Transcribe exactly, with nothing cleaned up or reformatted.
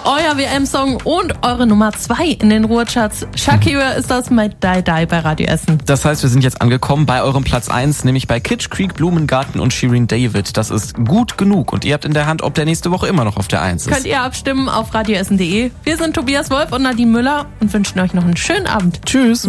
euer W M-Song und eure Nummer zwei in den Ruhrcharts. Shakira ist das mit Die Die bei Radio Essen. Das heißt, wir sind jetzt angekommen bei eurem Platz eins, nämlich bei Kitsch Creek, Blumengarten und Shirin David. Das ist gut genug und ihr habt in der Hand, ob der nächste Woche immer noch auf der eins ist. Könnt ihr abstimmen auf radioessen punkt de. Wir sind Tobias Wolf und Nadine Müller und wünschen euch noch einen schönen Abend. Tschüss.